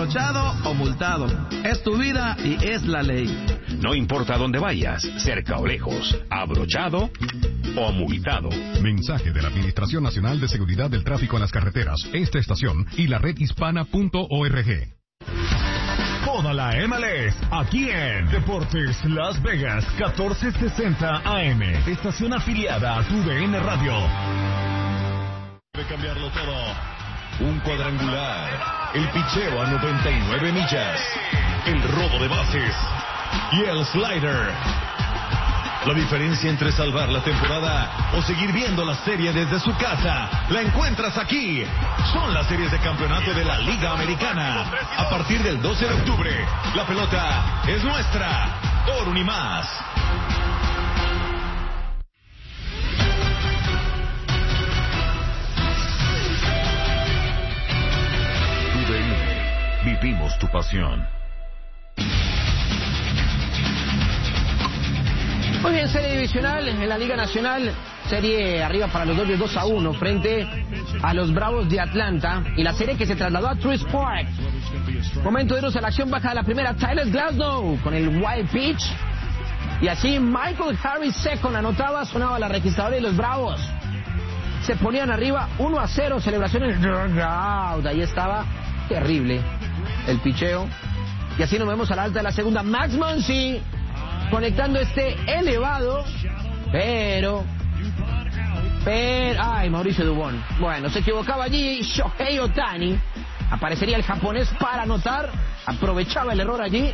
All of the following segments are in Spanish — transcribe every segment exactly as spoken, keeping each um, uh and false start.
abrochado o multado. Es tu vida y es la ley. No importa dónde vayas, cerca o lejos, abrochado o multado. Mensaje de la Administración Nacional de Seguridad del Tráfico en las Carreteras, esta estación y la red hispana punto org. Toda la M L S, aquí en Deportes Las Vegas, catorce sesenta A M, estación afiliada a tu D N Radio. De cambiarlo todo. Un cuadrangular, el picheo a noventa y nueve millas, el robo de bases y el slider. La diferencia entre salvar la temporada o seguir viendo la serie desde su casa, la encuentras aquí. Son las series de campeonato de la Liga Americana. A partir del doce de octubre, la pelota es nuestra, por un y más. Tu D N, vivimos tu pasión. Muy bien, serie divisional en la Liga Nacional, serie arriba para los Dodgers dos a uno frente a los Bravos de Atlanta, y la serie que se trasladó a Truist Park. Momento de irnos a la acción, baja de la primera Tyler Glasnow con el wild pitch, y así Michael Harris second anotaba, sonaba la registradora y los Bravos se ponían arriba uno a cero, celebraciones dugout, ahí estaba terrible el picheo, y así nos vemos a la alta de la segunda. Max Muncy conectando este elevado, pero, pero, ay, Mauricio Dubón. Bueno, se equivocaba allí Shohei Ohtani. Aparecería el japonés para anotar. Aprovechaba el error allí.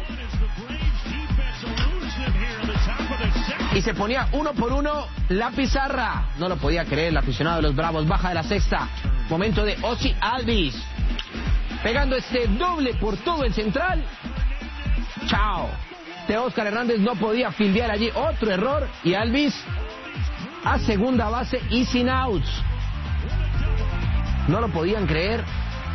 Y se ponía uno por uno la pizarra. No lo podía creer el aficionado de los Bravos. Baja de la sexta. Momento de Ozzie Albies. Pegando este doble por todo el central. Chao. Teóscar Hernández no podía fildear allí, otro error, y Albies a segunda base y sin outs. No lo podían creer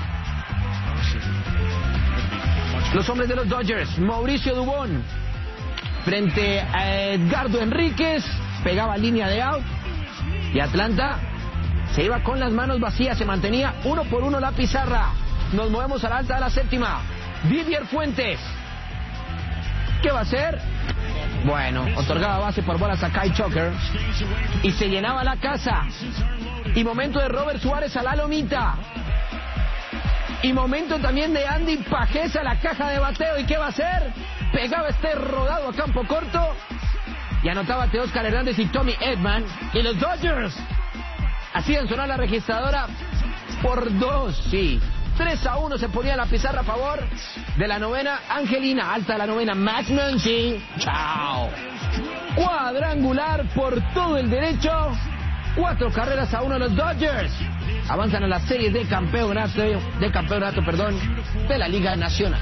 los hombres de los Dodgers. Mauricio Dubón frente a Edgardo Enríquez, pegaba línea de out, y Atlanta se iba con las manos vacías, se mantenía uno por uno la pizarra. Nos movemos a la alta de la séptima. Didier Fuentes, ¿qué va a hacer? Bueno, otorgaba base por bolas a Kyle Tucker y se llenaba la casa. Y momento de Robert Suárez a la lomita. Y momento también de Andy Pajés a la caja de bateo. ¿Y qué va a hacer? Pegaba este rodado a campo corto y anotaba Teóscar Hernández y Tommy Edman. Y los Dodgers hacían sonar la registradora por dos, sí. tres a uno se ponía la pizarra a favor de la novena Angelina. Alta de la novena Max Muncy. Chao. Cuadrangular por todo el derecho. Cuatro carreras a uno los Dodgers. Avanzan a la serie de campeonato, de campeonato, perdón, de la Liga Nacional.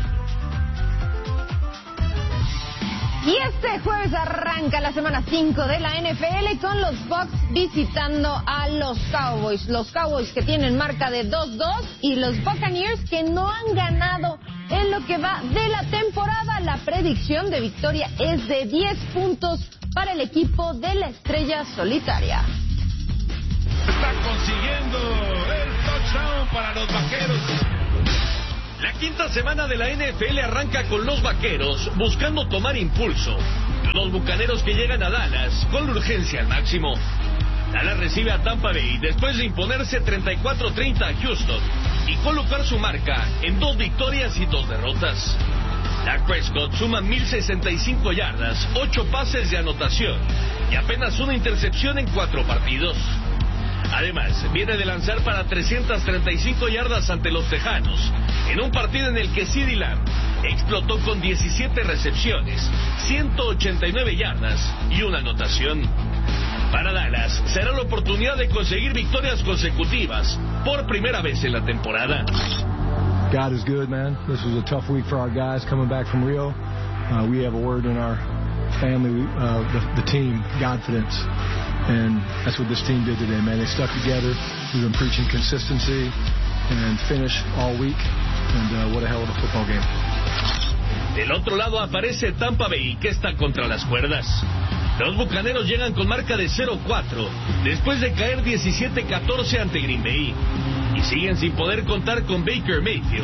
Y este jueves arranca la semana cinco de la N F L con los Bucks visitando a los Cowboys. Los Cowboys que tienen marca de dos dos y los Buccaneers que no han ganado en lo que va de la temporada. La predicción de victoria es de diez puntos para el equipo de la estrella solitaria. Está consiguiendo el touchdown para los Vaqueros. La quinta semana de la N F L arranca con los Vaqueros buscando tomar impulso. Los Bucaneros que llegan a Dallas con la urgencia al máximo. Dallas recibe a Tampa Bay después de imponerse treinta y cuatro treinta a Houston y colocar su marca en dos victorias y dos derrotas. Dak Prescott suma mil sesenta y cinco yardas, ocho pases de anotación y apenas una intercepción en cuatro partidos. Además, viene de lanzar para trescientas treinta y cinco yardas ante los Tejanos, en un partido en el que CeeDee Lamb explotó con diecisiete recepciones, ciento ochenta y nueve yardas y una anotación. Para Dallas, será la oportunidad de conseguir victorias consecutivas por primera vez en la temporada. God is good, man. This was a tough week for our guys coming back from Rio. Uh, we have a word in our family, uh, the, the team, Godfidence. And that's what this team did today, man. They stuck together. We've been preaching consistency and finish all week. And uh, what a hell of a football game. Del otro lado aparece Tampa Bay, que está contra las cuerdas. Los Bucaneros llegan con marca de cero cuatro, después de caer diecisiete catorce ante Green Bay. Y siguen sin poder contar con Baker Mayfield,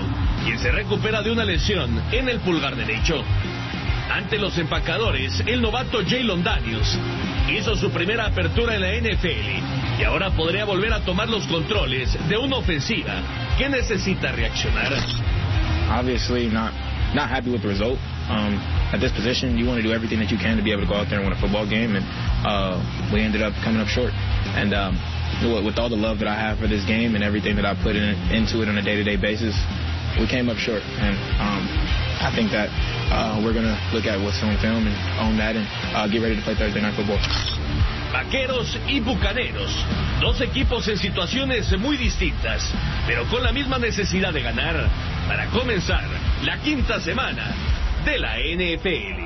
quien se recupera de una lesión en el pulgar derecho. Ante los empacadores, el novato Jaylon Daniels hizo su primera apertura en la N F L y ahora podría volver a tomar los controles de una ofensiva que necesita reaccionar. Obviously not not happy with the result. Um, at this position, you want to do everything that you can to be able to go out there and win a football game, and uh, we ended up coming up short. And um, with all the love that I have for this game and everything that I put in, into it on a day-to-day basis, we came up short. And um, I think that uh, we're going to look at what's on film and own that and uh, get ready to play Thursday Night Football. Vaqueros y Bucaneros, dos equipos en situaciones muy distintas, pero con la misma necesidad de ganar para comenzar la quinta semana de la N F L.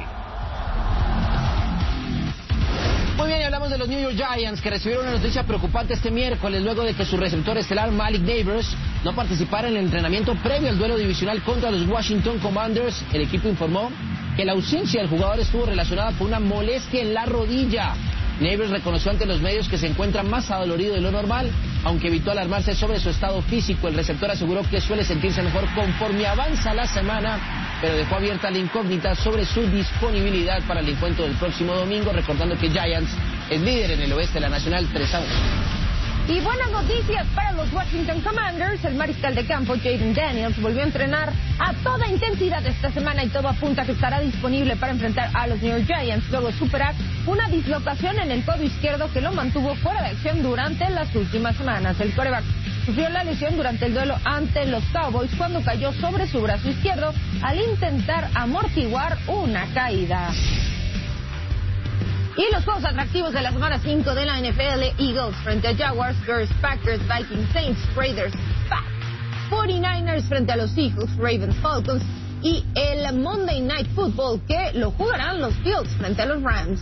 Muy bien, y hablamos de los New York Giants, que recibieron una noticia preocupante este miércoles luego de que su receptor estelar Malik Neighbors no participara en el entrenamiento previo al duelo divisional contra los Washington Commanders. El equipo informó que la ausencia del jugador estuvo relacionada por una molestia en la rodilla. Neighbors reconoció ante los medios que se encuentra más adolorido de lo normal, aunque evitó alarmarse sobre su estado físico. El receptor aseguró que suele sentirse mejor conforme avanza la semana, pero dejó abierta la incógnita sobre su disponibilidad para el encuentro del próximo domingo, recordando que Giants es líder en el oeste de la Nacional tres a uno. Y buenas noticias para los Washington Commanders. El mariscal de campo Jaden Daniels volvió a entrenar a toda intensidad esta semana y todo apunta a que estará disponible para enfrentar a los New York Giants luego de superar una dislocación en el codo izquierdo que lo mantuvo fuera de acción durante las últimas semanas. El quarterback sufrió la lesión durante el duelo ante los Cowboys cuando cayó sobre su brazo izquierdo al intentar amortiguar una caída. Y los juegos atractivos de la semana cinco de la N F L: Eagles frente a Jaguars, Bears, Packers, Vikings, Saints, Raiders, Pats, cuarenta y nueve ers frente a los Seahawks, Ravens, Falcons, y el Monday Night Football que lo jugarán los Bills frente a los Rams.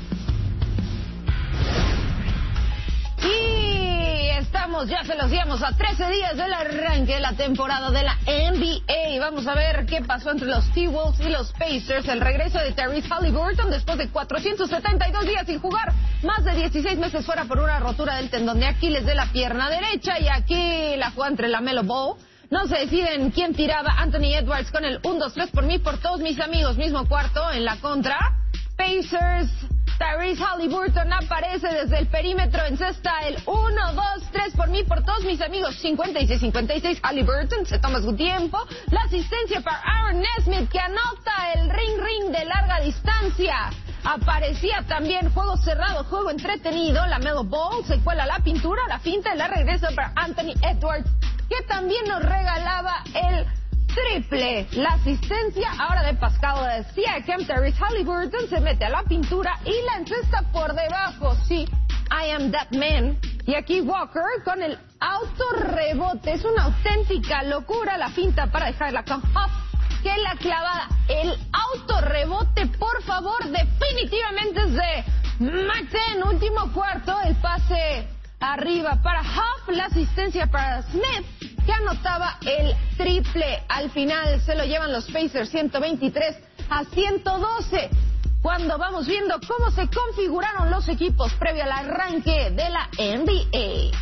Y estamos, ya se los digamos, a trece días del arranque de la temporada de la N B A. Vamos a ver qué pasó entre los T-Wolves y los Pacers. El regreso de Tyrese Haliburton después de cuatrocientos setenta y dos días sin jugar, más de dieciséis meses fuera por una rotura del tendón de Aquiles de la pierna derecha. Y aquí la jugada entre LaMelo Ball. No se deciden quién tiraba. Anthony Edwards con el uno dos tres por mí, por todos mis amigos. Mismo cuarto en la contra. Pacers, Tyrese Haliburton aparece desde el perímetro en cesta, el uno dos tres por mí, por todos mis amigos. cincuenta y seis cincuenta y seis, Haliburton se toma su tiempo. La asistencia para Aaron Nesmith, que anota el ring ring de larga distancia. Aparecía también juego cerrado, juego entretenido. LaMelo Ball se cuela la pintura, la finta y la regresa para Anthony Edwards, que también nos regalaba el triple. La asistencia ahora de Pascal Siakam. Tyrese Haliburton se mete a la pintura y la encesta por debajo. Sí, I am that man. Y aquí Walker con el autorrebote. Es una auténtica locura la finta para dejarla con Huff, que la clavada. El autorrebote, por favor, definitivamente es de Maxen. Último cuarto, el pase arriba para Huff, la asistencia para Smith, que anotaba el triple. Al final se lo llevan los Pacers ciento veintitrés a ciento doce. Cuando vamos viendo cómo se configuraron los equipos previo al arranque de la N B A.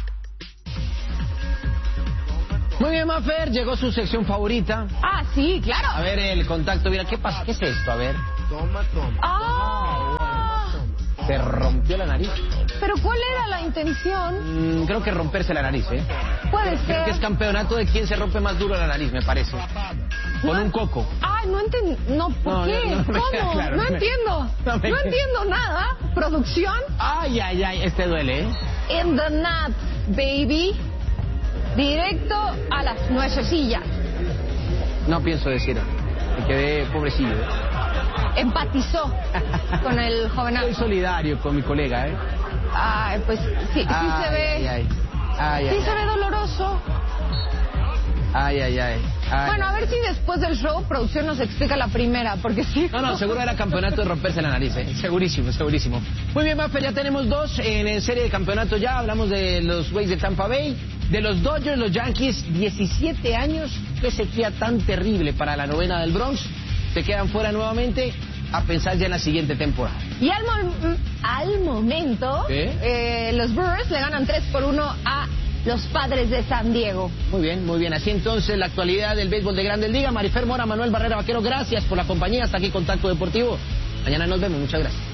Muy bien, Mafer, llegó su sección favorita. Ah, sí, claro. A ver el contacto, mira, ¿qué pasa? ¿Qué es esto? A ver. Toma, toma. Ah. Se rompió la nariz. ¿Pero cuál era la intención? Mm, creo que romperse la nariz, ¿eh? Puede ser. Creo que es campeonato de quién se rompe más duro la nariz, me parece. Con un coco. Ay, no entiendo. No, ¿por No, qué? no, no me ¿Cómo? queda claro, no no me- entiendo. no No, me queda- entiendo nada. ¿Producción? Ay, ay, ay, este duele, ¿eh? In the nuts, baby. Directo a las nuececillas. No pienso decir. Me quedé pobrecillo, ¿eh? Empatizó con el jovenazo. Soy solidario con mi colega, ¿eh? Ay, pues sí, sí Ay, se ve. Ay, ay, ay, Sí ay, se ve doloroso. ay, ay, ay, ay. Bueno, a ver si después del show producción nos explica la primera, porque sí. No, no, seguro era campeonato de romperse la nariz, ¿eh? Segurísimo, segurísimo. Muy bien, Maffer, ya tenemos dos en, en serie de campeonato ya. Hablamos de los güeyes de Tampa Bay, de los Dodgers, los Yankees, diecisiete años. Qué sequía tan terrible para la novena del Bronx. Se quedan fuera nuevamente a pensar ya en la siguiente temporada. Y al, mo- al momento, ¿Qué? eh, los Brewers le ganan tres por uno a los Padres de San Diego. Muy bien, muy bien. Así entonces la actualidad del béisbol de Grandes Ligas. Marifer Mora, Manuel Barrera Vaquero, gracias por la compañía. Hasta aquí Contacto Deportivo. Mañana nos vemos. Muchas gracias.